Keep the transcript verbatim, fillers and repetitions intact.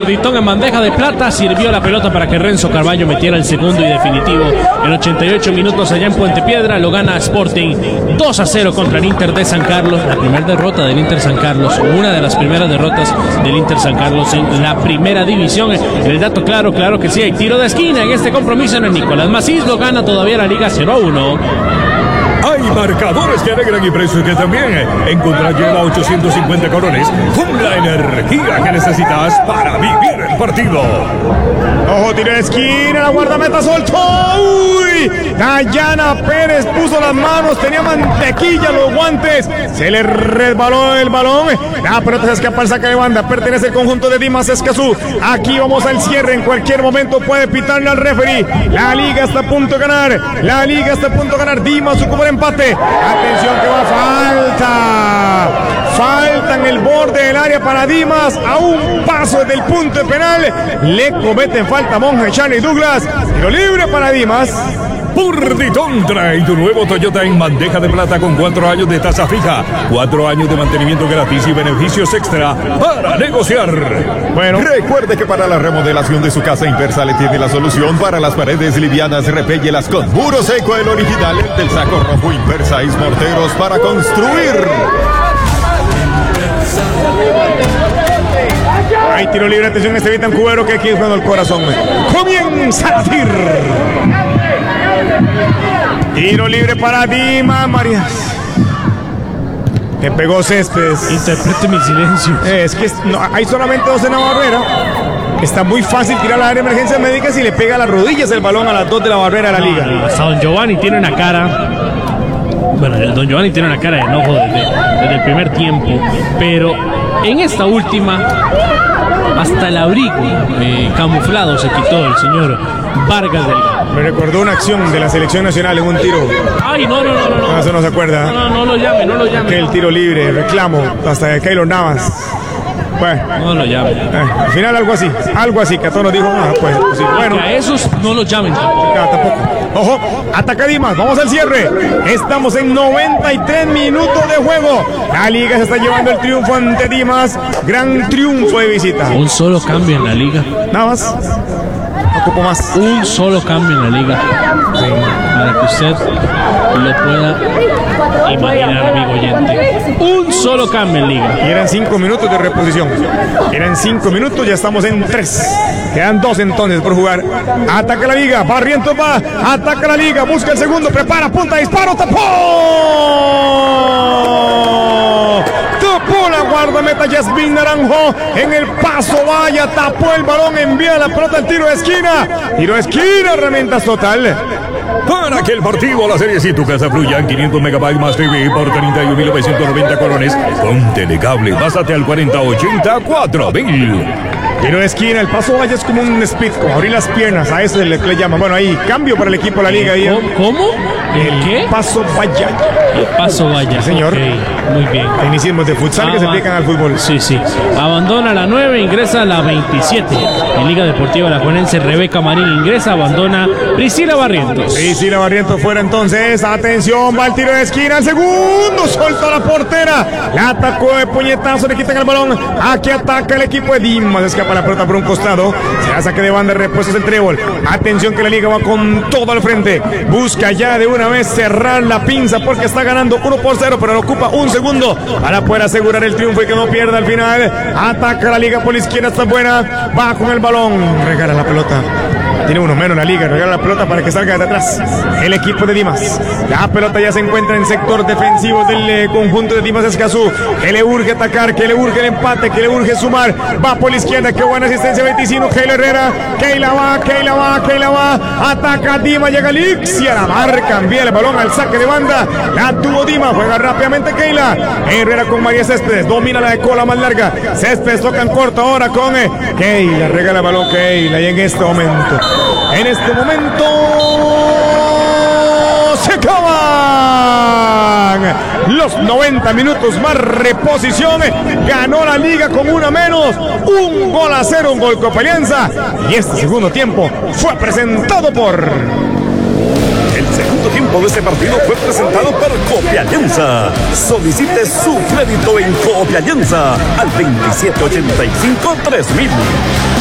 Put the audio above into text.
Ditón en bandeja de plata, sirvió la pelota para que Renzo Carballo metiera el segundo y definitivo en ochenta y ocho minutos allá en Puente Piedra. Lo gana Sporting dos a cero contra el Inter de San Carlos, la primera derrota del Inter San Carlos, una de las primeras derrotas del Inter San Carlos en la primera división. El dato claro, claro que sí, hay tiro de esquina en este compromiso en el Nicolás Macís, lo gana todavía la Liga cero a uno. Hay marcadores que alegran y precios que también. Encontrar lleva ochocientos cincuenta colones con la energía que necesitas para vivir el partido. Ojo, tiro de esquina, la guardameta soltó. Uy, Dayana Pérez puso las manos, tenía mantequilla los guantes, se le resbaló el balón. La pelota se escapa al saque de banda, pertenece al conjunto de Dimas Escazú. Aquí vamos al cierre, en cualquier momento puede pitarle al referee. La liga está a punto de ganar, la liga está a punto de ganar. Dimas su como empate. Atención que va, falta. Falta en el borde del área para Dimas, a un paso del punto de penal. Le cometen falta Monje, Chano y Douglas. Tiro libre para Dimas. Ditón trae tu nuevo Toyota en bandeja de plata con cuatro años de tasa fija, cuatro años de mantenimiento gratis y beneficios extra para negociar. Bueno, recuerde que para la remodelación de su casa, Impersa le tiene la solución para las paredes livianas. Repéllelas con muro seco, el original, el del saco rojo. Impersa y morteros para construir. Hay tiro libre, atención, este Vitan Cubero que aquí es cuando el corazón comienza a latir. Tiro libre para Dimas, Marías. Te pegó Céspedes. Interprete mi silencio. Eh, es que no, hay solamente dos en la barrera. Está muy fácil tirar la área de emergencias médicas y le pega a las rodillas el balón a las dos de la barrera de la liga. No, hasta Don Giovanni tiene una cara. Bueno, Don Giovanni tiene una cara de enojo desde, desde el primer tiempo. Pero en esta última, hasta el abrigo eh, camuflado se quitó el señor Vargas Delgado. Me recordó una acción de la selección nacional en un tiro. Ay, no, no, no, no. No, eso no se acuerda. No, no, no lo llame, no lo llame. Aquel no. tiro libre, reclamo, hasta de Keylor Navas. Bueno, no lo llame. Eh, al final algo así, algo así, que a todos nos dijo, ah, pues, sí, bueno. Que a esos no los llamen tampoco. No, tampoco. Ojo, ataca Dimas, vamos al cierre. Estamos en noventa y tres minutos de juego. La liga se está llevando el triunfo ante Dimas. Gran triunfo de visita. Un solo cambio en la liga. Nada más. No ocupo más. Un solo cambio en la liga. Sí. Para que usted lo pueda imaginar, amigo oyente. Un solo cambio en liga. Y eran cinco minutos de reposición. Eran cinco minutos, ya estamos en tres. Quedan dos entonces por jugar. Ataca la liga, Barrientos va. Ataca la liga, busca el segundo, prepara, punta, disparo, tapó. Tapó la guardameta Yasmín Naranjo. En el paso vaya, tapó el balón, envía la pelota al tiro de esquina. Tiro de esquina, herramientas total. Para que el partido, la serie y tu casa fluyan, quinientos megabytes más T V por treinta y un mil novecientos noventa colones. Con Telecable, pásate al cuarenta ochenta cuatro mil. Tiro de esquina, el paso vaya es como un speed, como abrir las piernas, a eso le, le llaman. Bueno, ahí, cambio para el equipo de la liga. Ahí, ¿Cómo? ¿El qué? Paso vaya. El paso vaya. Sí, señor. Okay, muy bien. Tecnicismos de futsal ah, que se aplican al fútbol. Sí, sí. Abandona la nueve, ingresa a la veintisiete. En Liga Deportiva La Juanense, Rebeca Marín ingresa, abandona Priscila Barrientos. Priscila Barrientos fuera entonces. Atención, va el tiro de esquina, el segundo, soltó la portera. La atacó de puñetazo, le quitan el balón. Aquí ataca el equipo de Dimas, escapa la pelota por un costado. Se la saque de banda, repuestos el trébol. Atención que la liga va con todo al frente. Busca ya de una vez cerrar la pinza porque está ganando uno por cero, pero le ocupa un segundo para poder asegurar el triunfo y que no pierda al final. Ataca la liga por la izquierda, está buena. Va con el balón, regala la pelota. Tiene uno menos la liga, regala la pelota para que salga de atrás el equipo de Dimas. La pelota ya se encuentra en sector defensivo del eh, conjunto de Dimas Escazú, que le urge atacar, que le urge el empate, que le urge sumar. Va por la izquierda, qué buena asistencia Beticino, Keila Herrera, Keila va, Keila va, Keila va, ataca Dimas, llega Lixia, la marca, envía el balón al saque de banda, la tuvo Dimas, juega rápidamente Keila, Herrera con María Céspedes, domina la de cola más larga, Céspedes toca en corto ahora con eh, Keila, regala el balón Keila, y en este momento En este momento se acaban los noventa minutos más reposición. Ganó la liga con una menos, un gol a cero, un gol Copa Alianza. Y este segundo tiempo fue presentado por... El segundo tiempo de este partido fue presentado por Copa Alianza. Solicite su crédito en Copa Alianza al veintisiete ochenta y cinco tres mil.